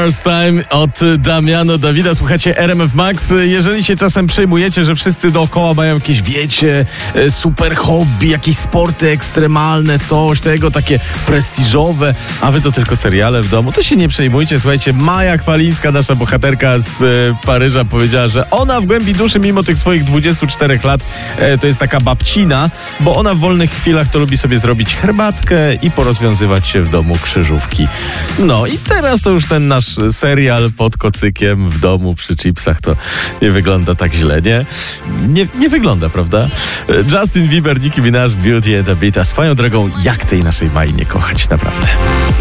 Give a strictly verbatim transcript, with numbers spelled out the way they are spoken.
First Time od Damiano Davida. Słuchajcie, R M F Max. Jeżeli się czasem przejmujecie, że wszyscy dookoła mają jakieś, wiecie, super hobby, jakieś sporty ekstremalne, coś tego, takie prestiżowe, a wy to tylko seriale w domu, to się nie przejmujcie. Słuchajcie, Maja Chwalińska, nasza bohaterka z Paryża, powiedziała, że ona w głębi duszy, mimo tych swoich dwudziestu czterech lat, to jest taka babcina, bo ona w wolnych chwilach to lubi sobie zrobić herbatkę i porozwiązywać się w domu krzyżówki. No i teraz to już ten nasz serial pod kocykiem w domu przy chipsach to nie wygląda tak źle, nie? Nie, nie wygląda, prawda? Justin Bieber, Nicki Minaj, Beauty and the Beat, a swoją drogą jak tej naszej Mai nie kochać, naprawdę.